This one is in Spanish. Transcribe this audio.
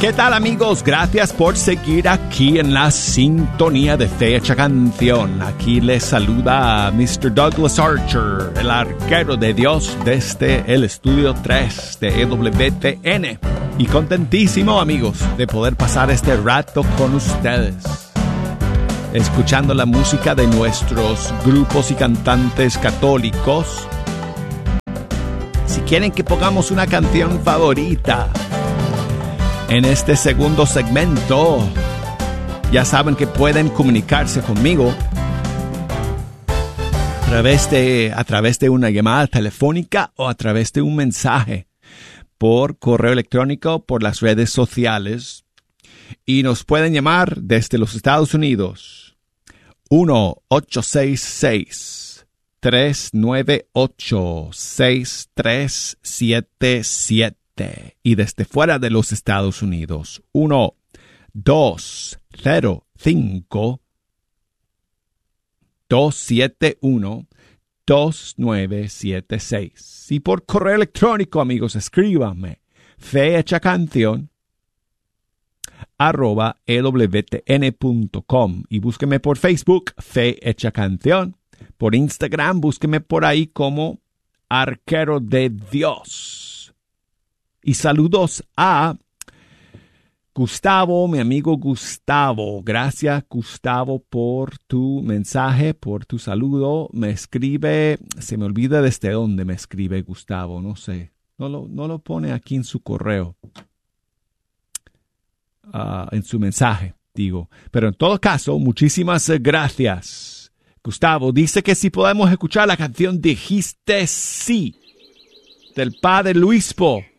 ¿Qué tal, amigos? Gracias por seguir aquí en la sintonía de Fecha Canción. Aquí les saluda Mr. Douglas Archer, el arquero de Dios desde el estudio 3 de EWTN. Y contentísimo, amigos, de poder pasar este rato con ustedes, escuchando la música de nuestros grupos y cantantes católicos. Si quieren que pongamos una canción favorita en este segundo segmento, ya saben que pueden comunicarse conmigo a través de una llamada telefónica o a través de un mensaje por correo electrónico, por las redes sociales. Y nos pueden llamar desde los Estados Unidos. 1-866-398-6377. Y desde fuera de los Estados Unidos, 1-205-271-2976. Y por correo electrónico, amigos, escríbanme fehechacanción@ewtn.com y búsqueme por Facebook, Fe Hecha Canción. Por Instagram, búsqueme por ahí como Arquero de Dios. Y saludos a Gustavo, mi amigo Gustavo. Gracias, Gustavo, por tu mensaje, por tu saludo. Me escribe, se me olvida desde dónde me escribe Gustavo, no sé. No lo pone aquí en su correo, en su mensaje, digo. Pero en todo caso, muchísimas gracias. Gustavo dice que si podemos escuchar la canción Dijiste Sí, del padre Luispo.